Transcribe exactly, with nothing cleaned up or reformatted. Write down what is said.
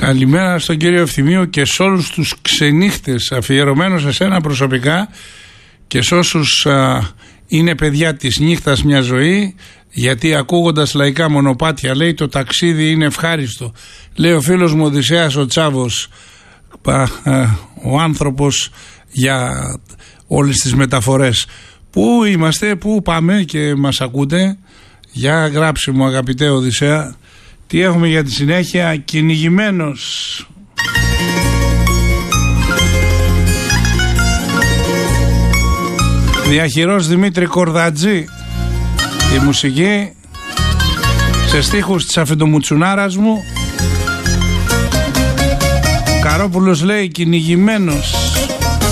Καλημέρα στον κύριο Ευθυμίου και σε όλους τους ξενύχτες, αφιερωμένος σε σένα προσωπικά και σε όσους α, είναι παιδιά της νύχτας μια ζωή, γιατί ακούγοντας λαϊκά μονοπάτια λέει το ταξίδι είναι ευχάριστο. Λέει ο φίλος μου Οδυσσέας ο Τσάβος, α, α, ο άνθρωπος για όλες τις μεταφορές. Πού είμαστε, πού πάμε και μας ακούτε? Για γράψε μου αγαπητέ Οδυσσέα. Τι έχουμε για τη συνέχεια? Κυνηγημένος. Διαχειρός Δημήτρη Κορδατζή. Η μουσική σε στίχους της Αφεντομουτσουνάρας μου. Καρόπουλος λέει κυνηγημένος.